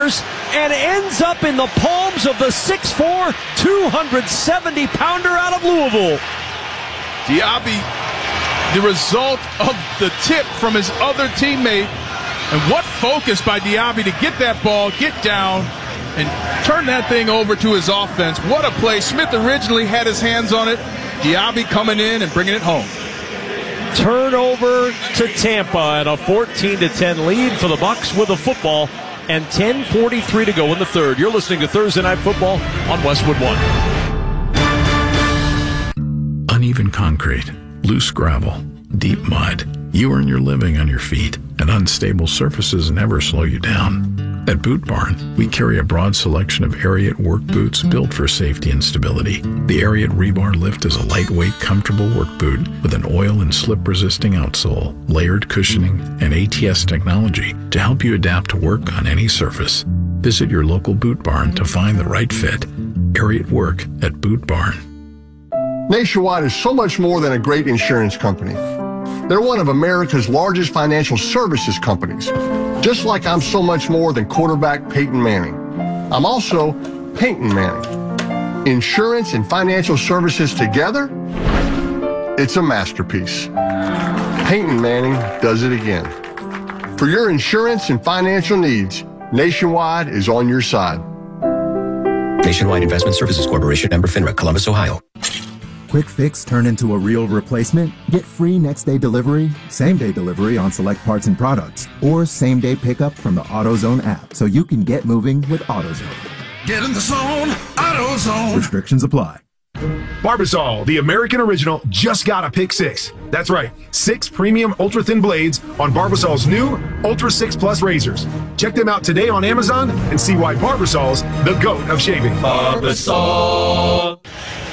and ends up in the palms of the 6'4", 270-pounder out of Louisville. Diaby, the result of the tip from his other teammate. And what focus by Diaby to get that ball, get down, and turn that thing over to his offense. What a play. Smith originally had his hands on it. Diaby coming in and bringing it home. Turnover to Tampa and a 14-10 lead for the Bucs with the football. And 10:43 to go in the third. You're listening to Thursday Night Football on Westwood One. Uneven concrete, loose gravel, deep mud. You earn your living on your feet, and unstable surfaces never slow you down. At Boot Barn, we carry a broad selection of Ariat work boots built for safety and stability. The Ariat Rebar Lift is a lightweight, comfortable work boot with an oil and slip-resisting outsole, layered cushioning, and ATS technology to help you adapt to work on any surface. Visit your local Boot Barn to find the right fit. Ariat Work at Boot Barn. Nationwide is so much more than a great insurance company. They're one of America's largest financial services companies. Just like I'm so much more than quarterback Peyton Manning. I'm also Peyton Manning. Insurance and financial services together, it's a masterpiece. Peyton Manning does it again. For your insurance and financial needs, Nationwide is on your side. Nationwide Investment Services Corporation, member FINRA, Columbus, Ohio. Quick fix turn into a real replacement? Get free next-day delivery, same-day delivery on select parts and products, or same-day pickup from the AutoZone app so you can get moving with AutoZone. Get in the zone, AutoZone. Restrictions apply. Barbasol, the American original, just got a pick 6. That's right, 6 premium ultra-thin blades on Barbasol's new Ultra 6 Plus razors. Check them out today on Amazon and see why Barbasol's the GOAT of shaving. Barbasol.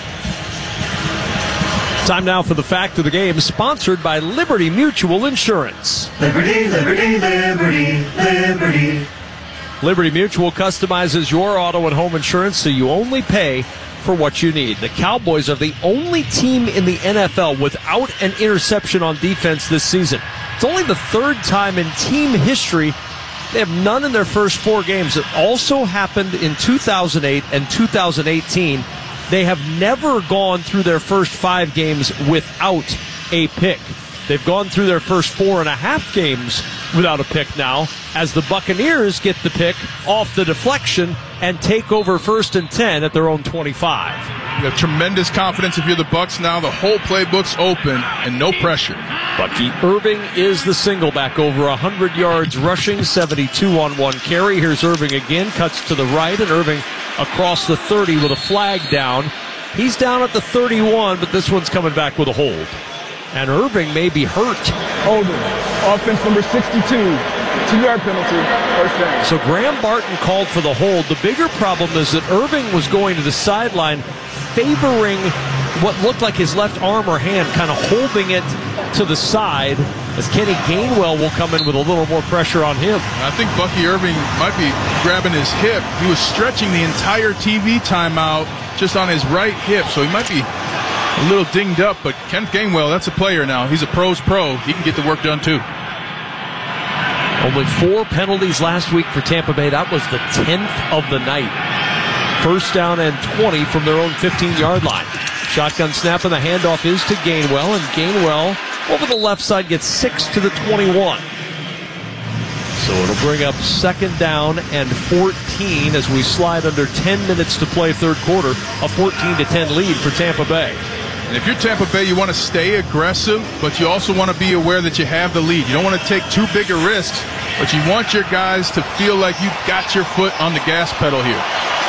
Time now for the fact of the game, sponsored by Liberty Mutual Insurance. Liberty, liberty, liberty, liberty. Liberty Mutual customizes your auto and home insurance so you only pay for what you need. The Cowboys are the only team in the NFL without an interception on defense this season. It's only the third time in team history they have none in their first 4 games. It also happened in 2008 and 2018. They have never gone through their first 5 games without a pick. They've gone through their first 4.5 games without a pick now, as the Buccaneers get the pick off the deflection and take over 1st and 10 at their own 25. You have tremendous confidence if you're the Bucs now. The whole playbook's open and no pressure. Bucky Irving is the single back, over 100 yards rushing, 72 on 1 carry. Here's Irving again, cuts to the right, and Irving across the 30 with a flag down. He's down at the 31, but this one's coming back with a hold. And Irving may be hurt. Holding. Offense number 62. 2-yard penalty. First down. So Graham Barton called for the hold. The bigger problem is that Irving was going to the sideline, favoring what looked like his left arm or hand, kind of holding it to the side, as Kenny Gainwell will come in with a little more pressure on him. I think Bucky Irving might be grabbing his hip. He was stretching the entire TV timeout just on his right hip, so he might be a little dinged up, but Kenneth Gainwell, that's a player now. He's a pro's pro. He can get the work done too. Only 4 penalties last week for Tampa Bay. That was the 10th of the night. First down and 20 from their own 15-yard line. Shotgun snap, and the handoff is to Gainwell, and Gainwell over the left side gets 6 to the 21. So it'll bring up 2nd down and 14 as we slide under 10 minutes to play third quarter. A 14-10 lead for Tampa Bay. And if you're Tampa Bay, you want to stay aggressive, but you also want to be aware that you have the lead. You don't want to take too big a risks, but you want your guys to feel like you've got your foot on the gas pedal here.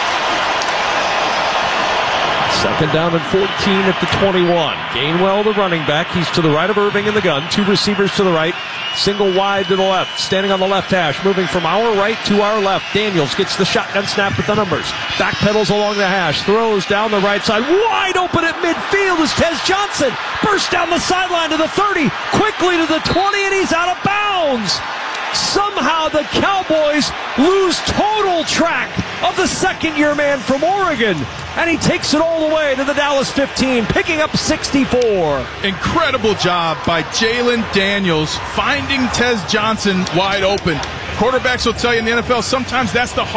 2nd down and 14 at the 21. Gainwell, the running back. He's to the right of Irving in the gun. 2 receivers to the right. Single wide to the left. Standing on the left hash. Moving from our right to our left. Daniels gets the shotgun snap with the numbers. Backpedals along the hash. Throws down the right side. Wide open at midfield is Tez Johnson. Bursts down the sideline to the 30. Quickly to the 20, and he's out of bounds. Somehow the Cowboys lose total track of the second-year man from Oregon, and he takes it all the way to the Dallas 15, picking up 64. Incredible job by Jalen Daniels finding Tez Johnson wide open. Quarterbacks will tell you in the NFL sometimes that's the